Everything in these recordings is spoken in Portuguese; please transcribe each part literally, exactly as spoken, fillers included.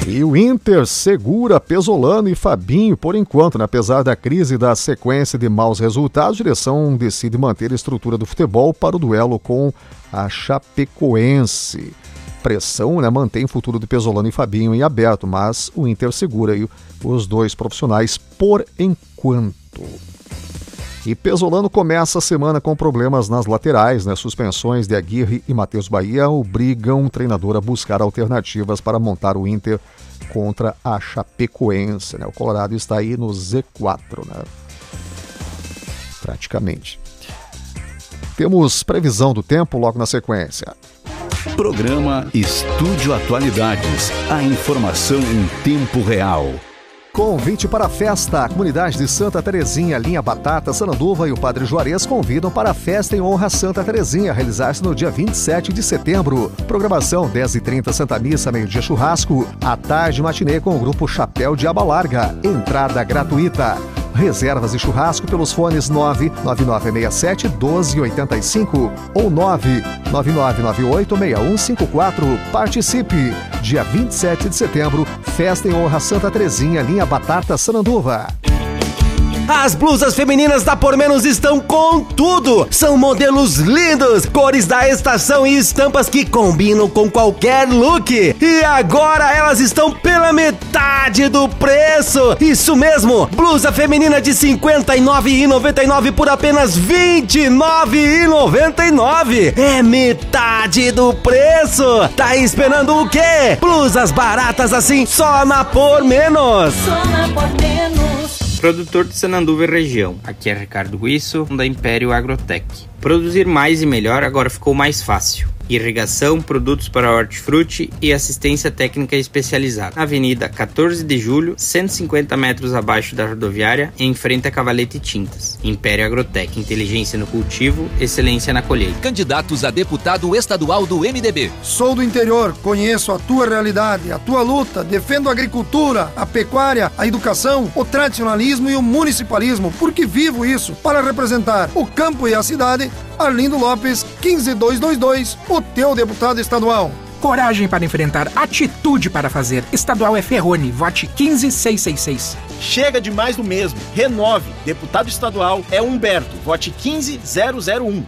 E o Inter segura Pesolano e Fabinho por enquanto, né? Apesar da crise e da sequência de maus resultados, a direção decide manter a estrutura do futebol para o duelo com a Chapecoense. Pressão, né? Mantém o futuro de Pesolano e Fabinho em aberto, mas o Inter segura aí os dois profissionais por enquanto. E Pesolano começa a semana com problemas nas laterais, né? Suspensões de Aguirre e Matheus Bahia obrigam o treinador a buscar alternativas para montar o Inter contra a Chapecoense, né? O Colorado está aí no Z quatro, né? Praticamente. Temos previsão do tempo logo na sequência. Programa Estúdio Atualidades. A informação em tempo real. Convite para a festa. A comunidade de Santa Terezinha, Linha Batata, Sananduva e o Padre Juarez convidam para a festa em honra a Santa Terezinha, a realizar-se no dia vinte e sete de setembro. Programação dez e trinta Santa Missa, meio-dia churrasco. À tarde, matinê com o grupo Chapéu de Aba Larga. Entrada gratuita. Reservas e churrasco pelos fones nove nove nove seis sete um dois oito cinco ou nove nove nove nove oito seis um cinco quatro. Participe! Dia vinte e sete de setembro, festa em honra Santa Terezinha, Linha Batata, Sananduva. As blusas femininas da Por Menos estão com tudo. São modelos lindos, cores da estação e estampas que combinam com qualquer look. E agora elas estão pela metade do preço. Isso mesmo, blusa feminina de cinquenta e nove reais e noventa e nove centavos por apenas vinte e nove reais e noventa e nove centavos. É metade do preço. Tá esperando o quê? Blusas baratas assim só na Por Menos. Só na Por Menos. Produtor de Sananduva e região, aqui é Ricardo Guisso, da Império Agrotech. Produzir mais e melhor agora ficou mais fácil. Irrigação, produtos para hortifruti e assistência técnica especializada. Na Avenida quatorze de julho, cento e cinquenta metros abaixo da rodoviária, em frente a Cavalete Tintas. Império Agrotech, inteligência no cultivo, excelência na colheita. Candidatos a deputado estadual do M D B. Sou do interior, conheço a tua realidade, a tua luta, defendo a agricultura, a pecuária, a educação, o tradicionalismo e o municipalismo, porque vivo isso para representar o campo e a cidade. Arlindo Lopes, quinze dois dois dois, o teu deputado estadual. Coragem para enfrentar, atitude para fazer. Estadual é Ferroni, vote quinze seis seis seis. Chega de mais do mesmo, renove. Deputado estadual é Humberto, vote quinze zero zero um.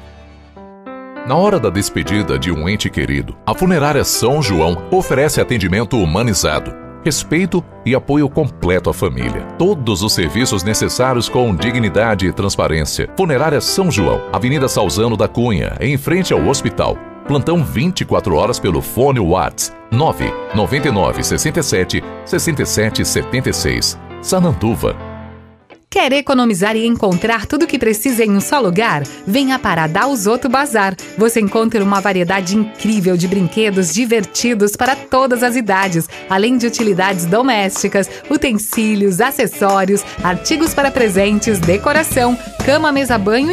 Na hora da despedida de um ente querido, a Funerária São João oferece atendimento humanizado, respeito e apoio completo à família. Todos os serviços necessários com dignidade e transparência. Funerária São João, Avenida Salzano da Cunha, em frente ao hospital. Plantão vinte e quatro horas pelo fone WhatsApp nove nove nove seis sete seis sete sete seis. Sananduva. Quer economizar e encontrar tudo o que precisa em um só lugar? Venha para Dalzotto Bazar. Você encontra uma variedade incrível de brinquedos divertidos para todas as idades, além de utilidades domésticas, utensílios, acessórios, artigos para presentes, decoração, cama, mesa, banho e